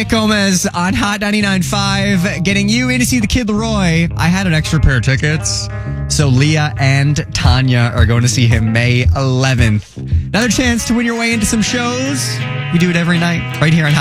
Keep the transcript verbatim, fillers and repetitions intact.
Gomez on Hot ninety-nine point five, getting you in to see the Kid Laroi. I had an extra pair of tickets, so Leah and Tanya are going to see him May eleventh. Another chance to win your way into some shows. We do it every night right here on Hot